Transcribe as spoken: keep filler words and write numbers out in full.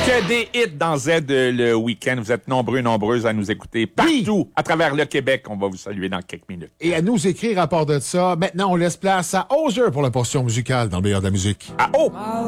Que des hits dans Z euh, le week-end. Vous êtes nombreux, nombreuses à nous écouter partout Oui. à travers le Québec. On va vous saluer dans quelques minutes. Et à nous écrire à part de ça. Maintenant, on laisse place à Hoser pour la portion musicale dans le meilleur de la musique. Ah oh!